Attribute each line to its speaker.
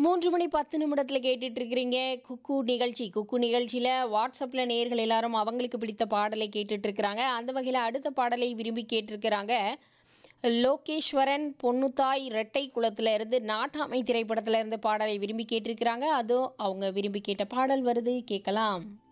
Speaker 1: 3 மணி 10 நிமிடத்தில் கேட்டுட்டு இருக்கிறீங்க குக்கு நிகழ்ச்சி. குக்கு நிகழ்ச்சியில் வாட்ஸ்அப்பில் நேயர்கள் எல்லாரும் அவங்களுக்கு பிடித்த பாடலை கேட்டுட்டு இருக்கிறாங்க. அந்த வகையில் அடுத்த பாடலை விரும்பி கேட்டிருக்கிறாங்க. லோகேஸ்வரன் பொன்னுத்தாய் இரட்டை குளத்துல இருந்து நாட்டாமை திரைப்படத்துல இருந்து பாடலை விரும்பி கேட்டிருக்கிறாங்க. அதுவும் அவங்க விரும்பி கேட்ட பாடல் வருது, கேட்கலாம்.